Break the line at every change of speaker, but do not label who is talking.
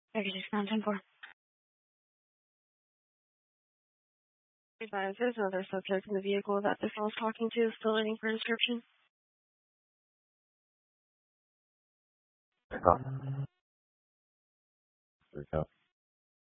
Package down 10-4. Advise there's another subject in the vehicle that this was talking to is still waiting for a description.
Recap.